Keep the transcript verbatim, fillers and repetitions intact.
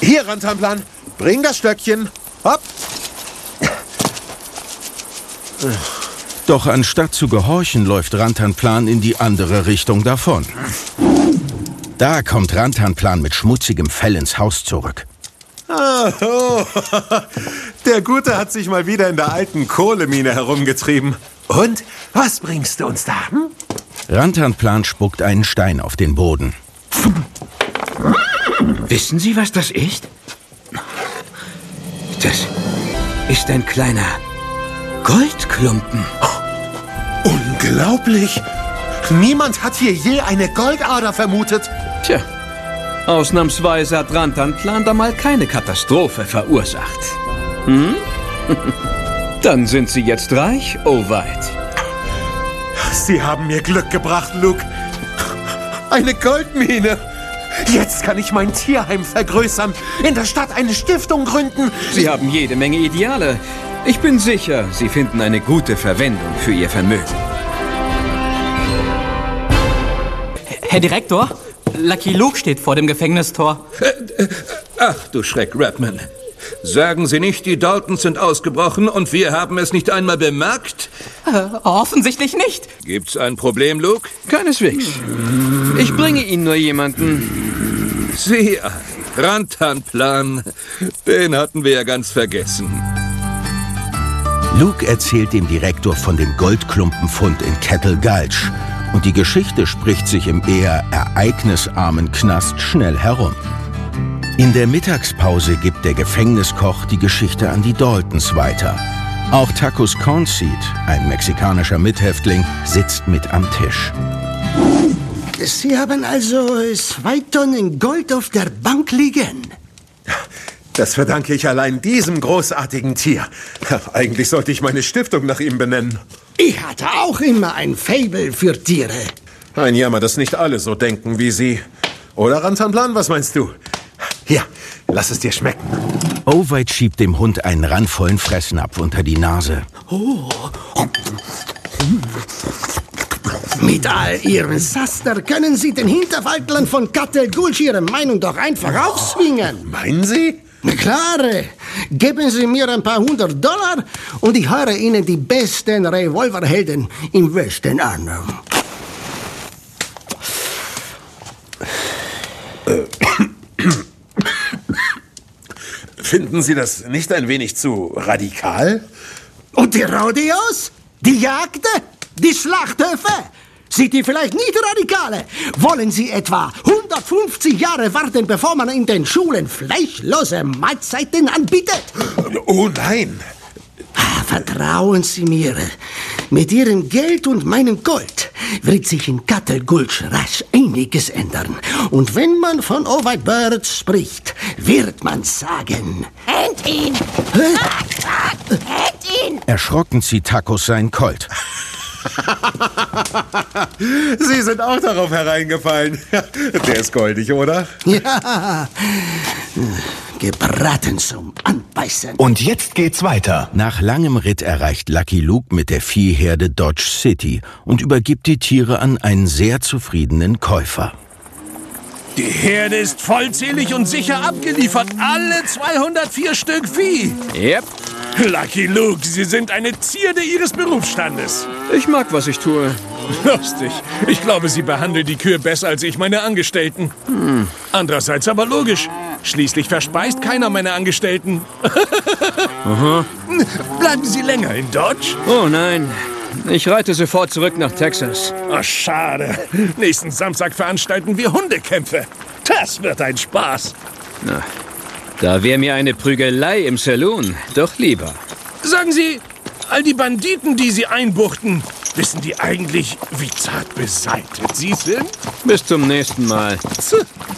Hier, Rantanplan, bring das Stöckchen. Hopp. Doch anstatt zu gehorchen, läuft Rantanplan in die andere Richtung davon. Da kommt Rantanplan mit schmutzigem Fell ins Haus zurück. Ah, oh. Der Gute hat sich mal wieder in der alten Kohlemine herumgetrieben. Und, was bringst du uns da? Hm? Rantanplan spuckt einen Stein auf den Boden. Wissen Sie, was das ist? Das ist ein kleiner Goldklumpen. Oh, unglaublich! Niemand hat hier je eine Goldader vermutet. Tja, ausnahmsweise hat Rantanplan da mal keine Katastrophe verursacht. Hm? Dann sind Sie jetzt reich, Ovide. Sie haben mir Glück gebracht, Luke. Eine Goldmine. Jetzt kann ich mein Tierheim vergrößern, in der Stadt eine Stiftung gründen. Sie haben jede Menge Ideale. Ich bin sicher, Sie finden eine gute Verwendung für Ihr Vermögen. Herr Direktor, Lucky Luke steht vor dem Gefängnistor. Ach du Schreck, Redman. Sagen Sie nicht, die Daltons sind ausgebrochen und wir haben es nicht einmal bemerkt? Äh, offensichtlich nicht. Gibt's ein Problem, Luke? Keineswegs. Ich bringe Ihnen nur jemanden. Sieh an, Rantanplan. Den hatten wir ja ganz vergessen. Luke erzählt dem Direktor von dem Goldklumpenfund in Kettle Gulch. Und die Geschichte spricht sich im eher ereignisarmen Knast schnell herum. In der Mittagspause gibt der Gefängniskoch die Geschichte an die Daltons weiter. Auch Tacos Cornseed, ein mexikanischer Mithäftling, sitzt mit am Tisch. Sie haben also zwei Tonnen Gold auf der Bank liegen? Das verdanke ich allein diesem großartigen Tier. Eigentlich sollte ich meine Stiftung nach ihm benennen. Ich hatte auch immer ein Faible für Tiere. Ein Jammer, dass nicht alle so denken wie Sie. Oder, Rantanplan, was meinst du? Hier, lass es dir schmecken. Ovide schiebt dem Hund einen randvollen Fressnapf unter die Nase. Oh. Mit all Ihrem Saster können Sie den Hinterwaldlern von Kettle Gulch Ihre Meinung doch einfach aufzwingen. Meinen Sie? Na klar. Geben Sie mir ein paar hundert Dollar und ich höre Ihnen die besten Revolverhelden im Westen an. Finden Sie das nicht ein wenig zu radikal? Und die Rodeos? Die Jagden? Die Schlachthöfe? Sind die vielleicht nicht radikale? Wollen Sie etwa hundertfünfzig Jahre warten, bevor man in den Schulen fleischlose Mahlzeiten anbietet? Oh nein! Vertrauen Sie mir. Mit Ihrem Geld und meinem Gold wird sich in Kettle Gulch rasch einiges ändern. Und wenn man von Ovide Bird spricht, wird man sagen... Hängt ihn! Hä? Hängt ihn! Erschrocken zieht Tacos seinen Colt. Sie sind auch darauf hereingefallen. Der ist goldig, oder? Ja, gebraten zum Anbeißen. Und jetzt geht's weiter. Nach langem Ritt erreicht Lucky Luke mit der Viehherde Dodge City und übergibt die Tiere an einen sehr zufriedenen Käufer. Die Herde ist vollzählig und sicher abgeliefert. Alle zweihundertvier Stück Vieh. Yep. Lucky Luke, Sie sind eine Zierde Ihres Berufsstandes. Ich mag, was ich tue. Lustig. Ich glaube, Sie behandeln die Kühe besser als ich meine Angestellten. Hm. Andererseits aber logisch. Schließlich verspeist keiner meiner Angestellten. Aha. Bleiben Sie länger in Dodge? Oh nein. Ich reite sofort zurück nach Texas. Ach, schade. Nächsten Samstag veranstalten wir Hundekämpfe. Das wird ein Spaß. Na, da wäre mir eine Prügelei im Saloon doch lieber. Sagen Sie, all die Banditen, die Sie einbuchten, wissen die eigentlich, wie zart beseitet Sie sind? Bis zum nächsten Mal.